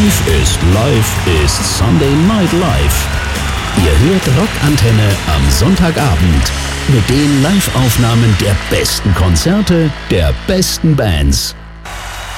Live ist Sunday Night Live. Ihr hört Rockantenne am Sonntagabend mit den Live-Aufnahmen der besten Konzerte der besten Bands.